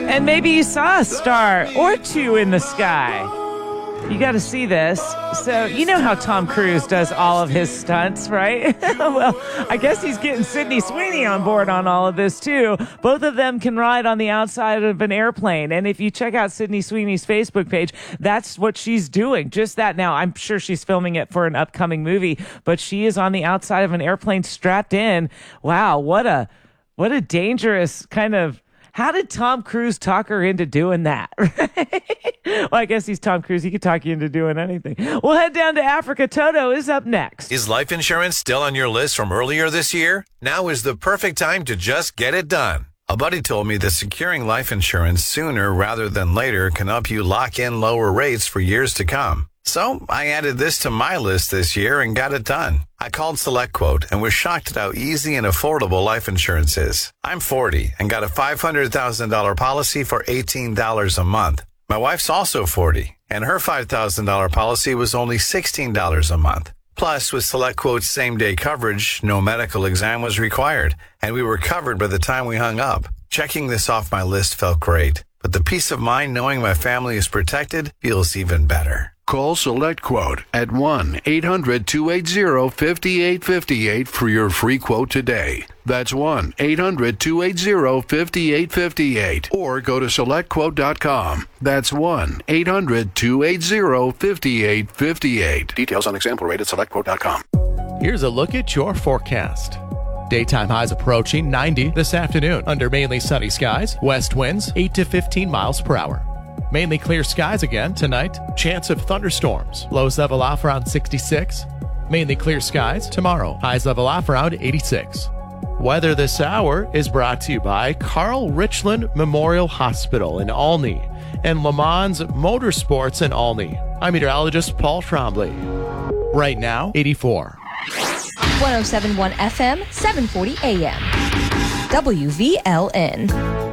And maybe you saw a star or two in the sky. You got to see this. So, you know how Tom Cruise does all of his stunts, right? Well, I guess he's getting Sydney Sweeney on board on all of this, too. Both of them can ride on the outside of an airplane. And if you check out Sydney Sweeney's Facebook page, that's what she's doing. Just that. Now, I'm sure she's filming it for an upcoming movie, but she is on the outside of an airplane strapped in. Wow, what a dangerous kind of... How did Tom Cruise talk her into doing that? Well, I guess he's Tom Cruise. He could talk you into doing anything. We'll head down to Africa. Toto is up next. Is life insurance still on your list from earlier this year? Now is the perfect time to just get it done. A buddy told me that securing life insurance sooner rather than later can help you lock in lower rates for years to come. So I added this to my list this year and got it done. I called SelectQuote and was shocked at how easy and affordable life insurance is. I'm 40 and got a $500,000 policy for $18 a month. My wife's also 40 and her $5,000 policy was only $16 a month. Plus, with SelectQuote's same-day coverage, no medical exam was required, and we were covered by the time we hung up. Checking this off my list felt great, but the peace of mind knowing my family is protected feels even better. Call SelectQuote at 1-800-280-5858 for your free quote today. That's 1-800-280-5858. Or go to SelectQuote.com. That's 1-800-280-5858. Details on example rate at SelectQuote.com. Here's a look at your forecast. Daytime highs approaching 90 this afternoon under mainly sunny skies. West winds 8 to 15 miles per hour. Mainly clear skies again tonight. Chance of thunderstorms. Lows level off around 66. Mainly clear skies tomorrow. Highs level off around 86. Weather this hour is brought to you by Carl Richland Memorial Hospital in Olney and Le Mans Motorsports in Olney. I'm meteorologist Paul Trombley. Right now, 84. 107.1 FM, 740 AM. WVLN.